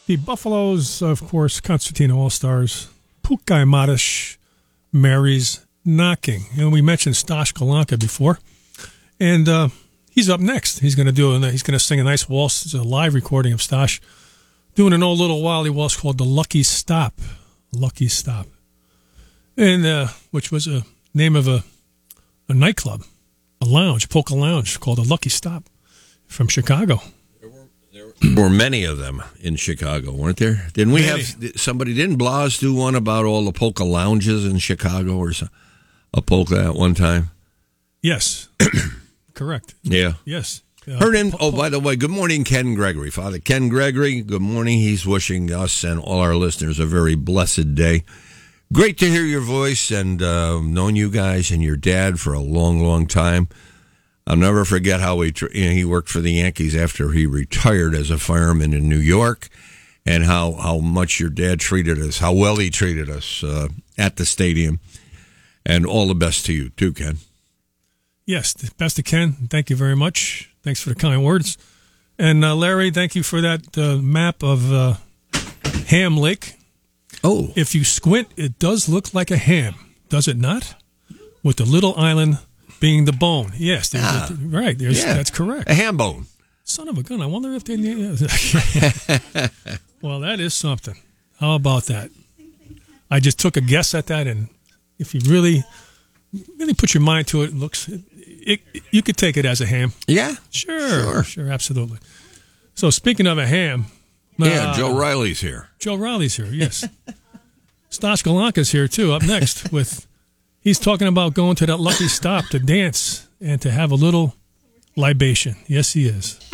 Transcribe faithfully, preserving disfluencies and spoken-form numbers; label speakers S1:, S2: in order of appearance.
S1: The Buffaloes, of course, Constantino All-Stars, Pukai Madish, Mary's Knocking. And we mentioned Stash Galanka before. And uh, he's up next. He's going to do. He's going to sing a nice waltz. It's a live recording of Stash doing an old little Wally waltz called the Lucky Stop. Lucky Stop. And uh, which was a name of a, a nightclub, a lounge, a polka lounge called the Lucky Stop from Chicago.
S2: There were many of them in Chicago, weren't there? Didn't we many. have somebody? Didn't Blas do one about all the polka lounges in Chicago or so, a polka at one time?
S1: Yes, correct.
S2: Yeah,
S1: yes. Uh,
S2: Heard him. Oh, by the way, good morning, Ken Gregory. Father Ken Gregory. Good morning. He's wishing us and all our listeners a very blessed day. Great to hear your voice, and uh, known you guys and your dad for a long, long time. I'll never forget how he you know, he worked for the Yankees after he retired as a fireman in New York, and how, how much your dad treated us, how well he treated us uh, at the stadium. And all the best to you, too, Ken.
S1: Yes, the best to Ken. Thank you very much. Thanks for the kind words. And uh, Larry, thank you for that uh, map of uh, Ham Lake.
S2: Oh.
S1: If you squint, it does look like a ham, does it not? With the little island being the bone. Yes,
S2: ah,
S1: a, right. There's,
S2: yeah.
S1: That's correct.
S2: A ham bone.
S1: Son of a gun. I wonder if they... Well, that is something. How about that? I just took a guess at that, and if you really, really put your mind to it, it looks... It, it, you could take it as a ham.
S2: Yeah?
S1: Sure.
S2: Sure,
S1: sure absolutely. So speaking of a ham...
S2: Yeah,
S1: uh,
S2: Joe Riley's here.
S1: Joe Riley's here, yes. Stash Galanka's here, too, up next with... He's talking about going to that Lucky Stop to dance and to have a little libation. Yes, he is.